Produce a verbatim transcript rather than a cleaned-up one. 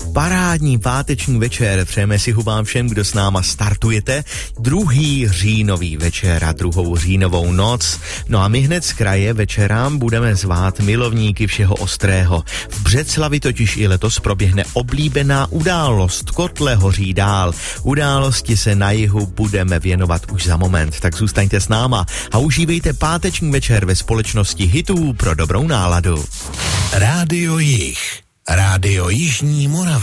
Parádní páteční večer přejeme si ho vám všem, kdo s náma startujete. Druhý říjnový večer a druhou říjnovou noc. No a my hned z kraje večerám budeme zvát milovníky všeho ostrého. V Břeclavi totiž i letos proběhne oblíbená událost. Kotle hoří dál. Události se na jihu budeme věnovat už za moment. Tak zůstaňte s náma a užívejte páteční večer ve společnosti hitů pro dobrou náladu. Rádio Jih. Rádio Jižní Moravy.